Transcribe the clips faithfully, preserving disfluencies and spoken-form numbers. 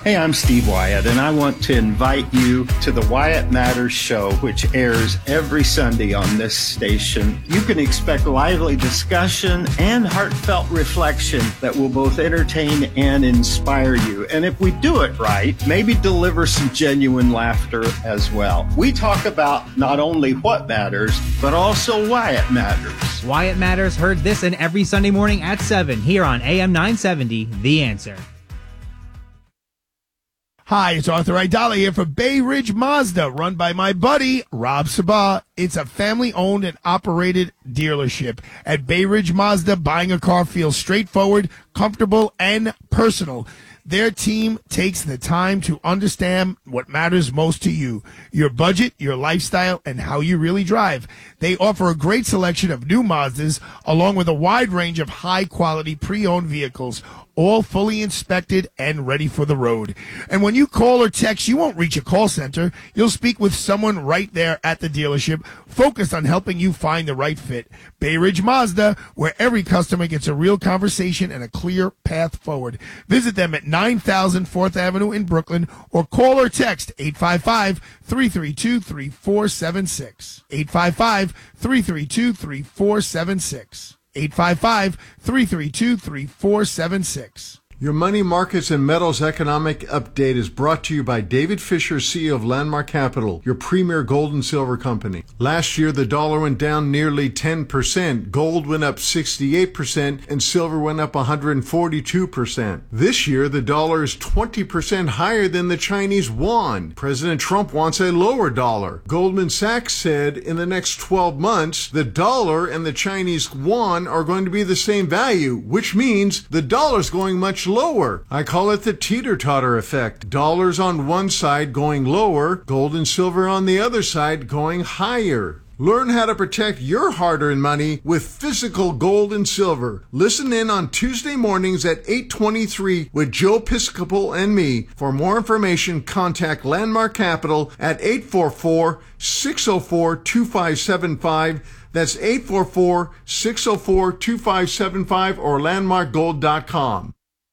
Hey, I'm Steve Wyatt, and I want to invite you to the Wyatt Matters Show, which airs every Sunday on this station. You can expect lively discussion and heartfelt reflection that will both entertain and inspire you. And if we do it right, maybe deliver some genuine laughter as well. We talk about not only what matters, but also why it matters. Wyatt Matters, heard this and every Sunday morning at seven here on A M nine seventy, The Answer. Hi, it's Arthur Aidala here for Bay Ridge Mazda, run by my buddy, Rob Sabah. It's a family-owned and operated dealership. At Bay Ridge Mazda, buying a car feels straightforward, comfortable, and personal. Their team takes the time to understand what matters most to you, your budget, your lifestyle, and how you really drive. They offer a great selection of new Mazdas, along with a wide range of high-quality pre-owned vehicles, all fully inspected and ready for the road. And when you call or text, you won't reach a call center. You'll speak with someone right there at the dealership, focused on helping you find the right fit. Bay Ridge Mazda, where every customer gets a real conversation and a clear path forward. Visit them at nine thousand fourth Avenue in Brooklyn, or call or text eight five five, three three two, three four seven six. eight five five, three three two, three four seven six. eight five five, three three two, three four seven six. Your Money Markets and Metals Economic Update is brought to you by David Fisher, C E O of Landmark Capital, your premier gold and silver company. Last year, the dollar went down nearly ten percent, gold went up sixty-eight percent, and silver went up one hundred forty-two percent. This year, the dollar is twenty percent higher than the Chinese yuan. President Trump wants a lower dollar. Goldman Sachs said in the next twelve months, the dollar and the Chinese yuan are going to be the same value, which means the dollar's going much lower. I call it the teeter-totter effect. Dollars on one side going lower, gold and silver on the other side going higher. Learn how to protect your hard-earned money with physical gold and silver. Listen in on Tuesday mornings at eight twenty-three with Joe Piscopo and me. For more information, contact Landmark Capital at eight four four, six zero four, two five seven five. That's eight four four, six zero four, two five seven five or landmark gold dot com.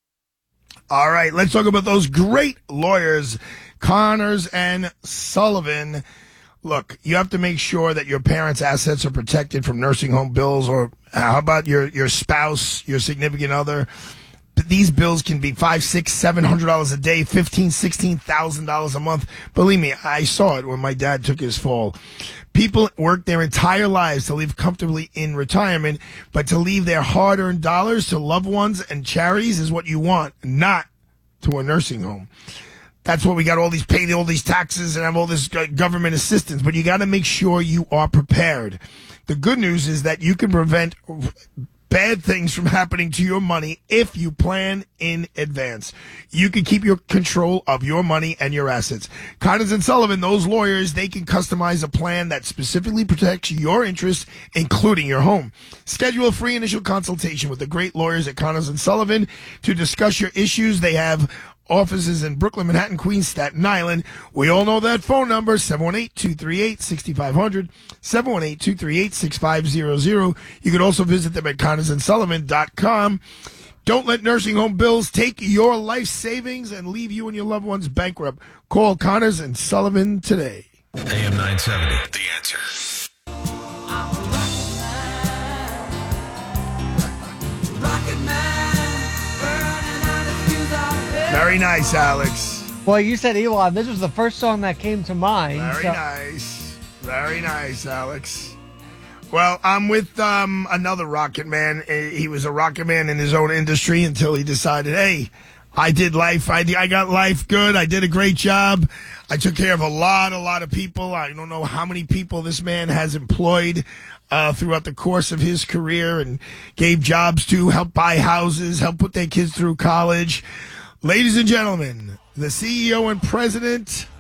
All right, let's talk about those great lawyers, Connors and Sullivan. Look, you have to make sure that your parents' assets are protected from nursing home bills, or how about your, your spouse, your significant other? These bills can be five, six, seven hundred dollars a day, fifteen, sixteen thousand dollars a month. Believe me, I saw it when my dad took his fall. People work their entire lives to live comfortably in retirement, but to leave their hard-earned dollars to loved ones and charities is what you want, not to a nursing home. That's what we got all these pay all these taxes and have all this government assistance, but you got to make sure you are prepared. The good news is that you can prevent bad things from happening to your money if you plan in advance. You can keep your control of your money and your assets. Connors and Sullivan, those lawyers, they can customize a plan that specifically protects your interests, including your home. Schedule a free initial consultation with the great lawyers at Connors and Sullivan to discuss your issues. They have offices in Brooklyn, Manhattan, Queens, Staten Island. We all know that phone number, seven one eight, two three eight, six five zero zero, seven one eight, two three eight, six five zero zero. You can also visit them at connors and sullivan dot com. Don't let nursing home bills take your life savings and leave you and your loved ones bankrupt. Call Connors and Sullivan today. A M nine seventy, The Answer. Very nice, Alex. Well, you said Elon. This was the first song that came to mind. Very so. nice. Very nice, Alex. Well, I'm with um, another Rocket Man. He was a Rocket Man in his own industry until he decided, hey, I did life. I, I got life good. I did a great job. I took care of a lot, a lot of people. I don't know how many people this man has employed uh, throughout the course of his career and gave jobs to, help buy houses, help put their kids through college. Ladies and gentlemen, the C E O and president